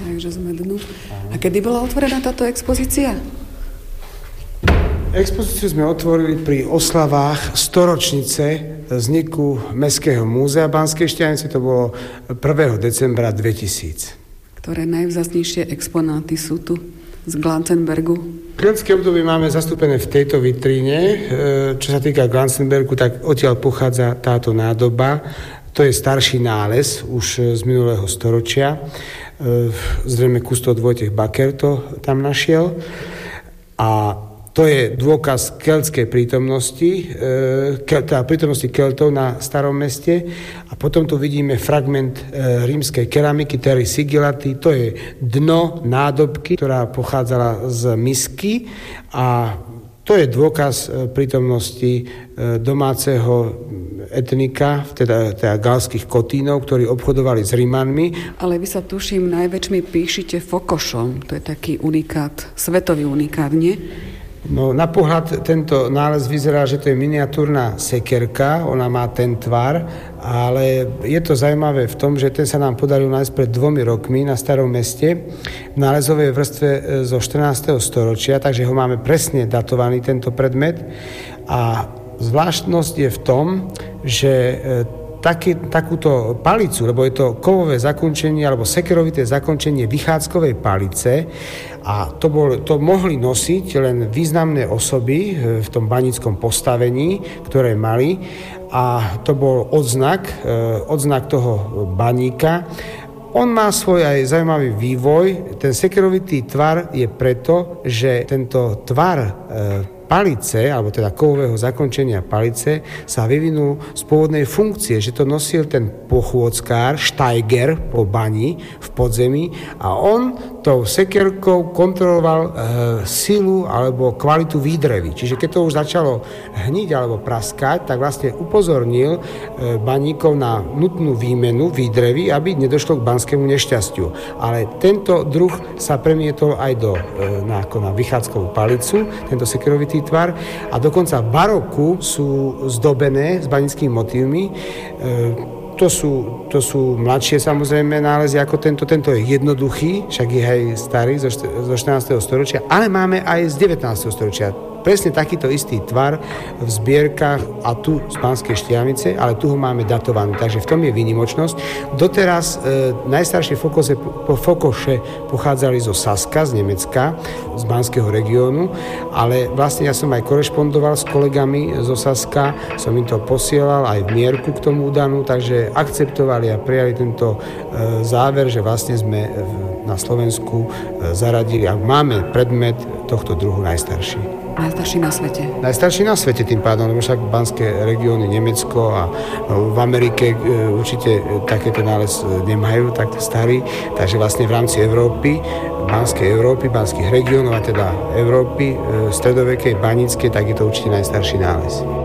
Takže sme dnu. A kedy bola otvorená táto expozícia? Expozíciu sme otvorili pri oslavách 100-ročnice vzniku Mestského múzea Banskej Štiavnice. To bolo 1. decembra 2000. Ktoré najvzácnejšie exponáty sú tu z Glanzenbergu? Klientské obdobie máme zastúpené v tejto vitríne. Čo sa týka Glanzenbergu, tak odtiaľ pochádza táto nádoba. To je starší nález už z minulého storočia. Zrejme kustod Vojtech Baker to tam našiel. A to je dôkaz keľtskej prítomnosti, prítomnosti Keltov na Starom meste. A potom tu vidíme fragment rímskej keramiky Terry Sigillati. To je dno nádobky, ktorá pochádzala z misky. A to je dôkaz prítomnosti domáceho etnika, teda galských kotínov, ktorí obchodovali s Rimanmi. Ale vy sa, tuším, najväčšmi píšite fokošom. To je taký unikát, svetový unikát, nie? No, na pohľad tento nález vyzerá, že to je miniatúrna sekerka, ona má ten tvar, ale je to zaujímavé v tom, že ten sa nám podaril nájsť pred 2 rokmi na Starom meste v nálezovej vrstve zo 14. storočia, takže ho máme presne datovaný tento predmet. A zvláštnosť je v tom, že takúto palicu, lebo je to kovové zakončenie alebo sekerovité zakončenie vychádzkovej palice, a to mohli nosiť len významné osoby v tom baníckom postavení, ktoré mali, a to bol odznak toho baníka. On má svoj aj zaujímavý vývoj. Ten sekerovitý tvar je preto, že tento tvar palice, alebo teda kovového zakončenia palice, sa vyvinul z pôvodnej funkcie, že to nosil ten pochôdzkár, Steiger po bani v podzemí, a on tou sekerkou kontroloval silu alebo kvalitu výdrevy. Čiže keď to už začalo hniť alebo praskať, tak vlastne upozornil baníkov na nutnú výmenu výdrevy, aby nedošlo k banskému nešťastiu. Ale tento druh sa premietol aj na vychádzkovú palicu, tento sekerovitý tvar, a dokonca v baroku sú zdobené s banickými motívmi. To sú mladšie samozrejme nálezy ako tento. Tento je jednoduchý, však je aj starý zo 14. storočia, ale máme aj z 19. storočia. Presne takýto istý tvar v zbierkach a tu z Banskej Štiavnice, ale tu ho máme datovaný, takže v tom je výnimočnosť. Doteraz najstaršie fokoše pochádzali zo Saska, z Nemecka, z Banského regiónu, ale vlastne ja som aj korešpondoval s kolegami zo Saska, som im to posielal aj v mierku k tomu údanu, takže akceptovali a prijali tento záver, že vlastne sme na Slovensku zaradili a máme predmet tohto druhu najstarší. Najstarší na svete. Najstarší na svete tým pádom, lebo však banské regióny Nemecko a v Amerike určite takéto nález nemajú, tak starý. Takže vlastne v rámci Európy, banských regiónov a teda Európy, stredovekej, baníckej, tak je to určite najstarší nález.